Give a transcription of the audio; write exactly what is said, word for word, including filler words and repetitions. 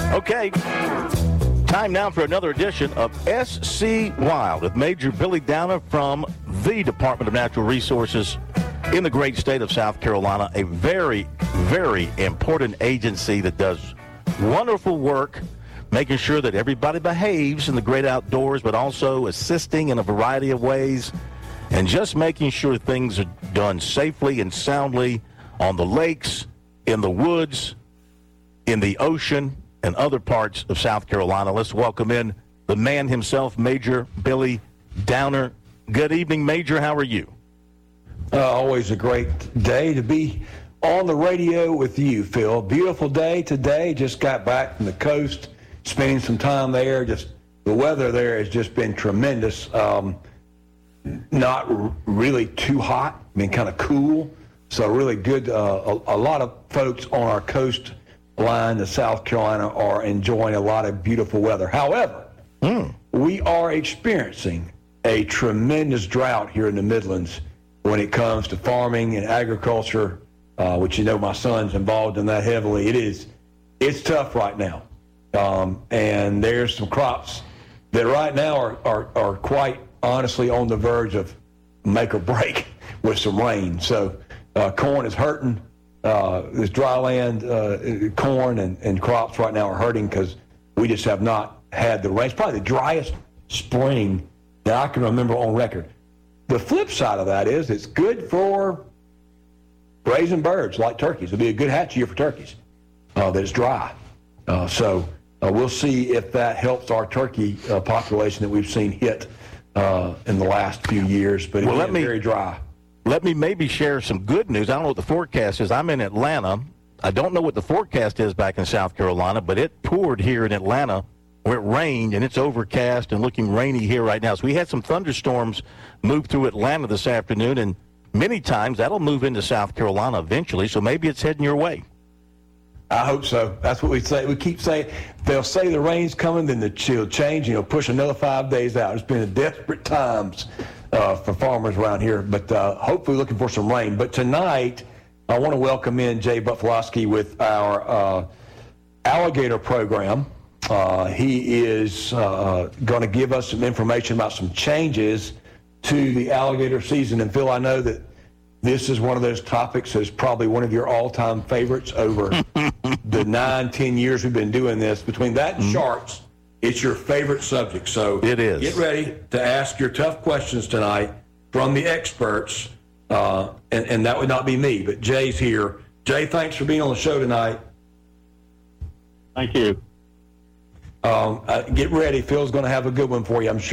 Okay, time now for another edition of S C Wild with Major Billy Downer from the Department of Natural Resources in the great state of South Carolina, a very, very important agency that does wonderful work making sure that everybody behaves in the great outdoors, but also assisting in a variety of ways and just making sure things are done safely and soundly on the lakes, in the woods, in the ocean, and other parts of South Carolina. Let's welcome in the man himself, Major Billy Downer. Good evening, Major. How are you? Uh, always a great day to be on the radio with you, Phil. Beautiful day today. Just got back from the coast, spending some time there. Just the weather there has just been tremendous. Um, not r- really too hot. I mean, kind of cool. So really good. Uh, a, a lot of folks on our coast line to South Carolina are enjoying a lot of beautiful weather. However, mm. we are experiencing a tremendous drought here in the Midlands when it comes to farming and agriculture, uh, which you know my son's involved in that heavily. It is, it's tough right now. Um, and there's some crops that right now are, are, are quite honestly on the verge of make or break with some rain. So uh, corn is hurting. Uh, this dry land, uh, corn and, and crops right now are hurting because we just have not had the rain. It's probably the driest spring that I can remember on record. The flip side of that is it's good for raising birds like turkeys. It'll be a good hatch year for turkeys uh, that it's dry. Uh, so uh, we'll see if that helps our turkey uh, population that we've seen hit uh, in the last few years. But well, it's very dry. Let me maybe share some good news. I don't know what the forecast is. I'm in Atlanta. I don't know what the forecast is back in South Carolina, but it poured here in Atlanta where it rained, and it's overcast and looking rainy here right now. So we had some thunderstorms move through Atlanta this afternoon, and many times that'll move into South Carolina eventually, so maybe it's heading your way. I hope so. That's what we say. We keep saying they'll say the rain's coming, then the chill change, you know, push another five days out. It's been desperate times uh, for farmers around here, but uh, hopefully looking for some rain. But tonight, I want to welcome in Jay Butfalowski with our uh, alligator program. Uh, he is uh, going to give us some information about some changes to the alligator season. And Phil, I know that this is one of those topics that's probably one of your all-time favorites over the nine, ten years we've been doing this. Between that and mm-hmm. sharks, it's your favorite subject. So it is. Get ready to ask your tough questions tonight from the experts. Uh, and, and that would not be me, but Jay's here. Jay, thanks for being on the show tonight. Thank you. Um, uh, get ready. Phil's going to have a good one for you, I'm sure.